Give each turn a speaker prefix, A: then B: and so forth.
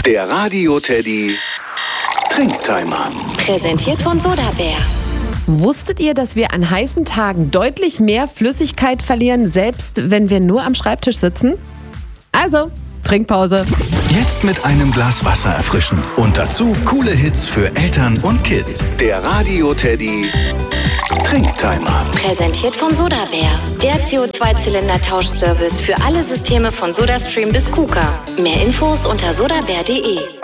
A: Der Radio Teddy Trinktimer.
B: Präsentiert von Sodabär.
C: Wusstet ihr, dass wir an heißen Tagen deutlich mehr Flüssigkeit verlieren, selbst wenn wir nur am Schreibtisch sitzen? Also, Trinkpause.
A: Jetzt mit einem Glas Wasser erfrischen. Und dazu coole Hits für Eltern und Kids. Der Radio Teddy Trinktimer.
B: Präsentiert von Sodabär. Der CO2-Zylinder-Tauschservice für alle Systeme von SodaStream bis KUKA. Mehr Infos unter sodabär.de.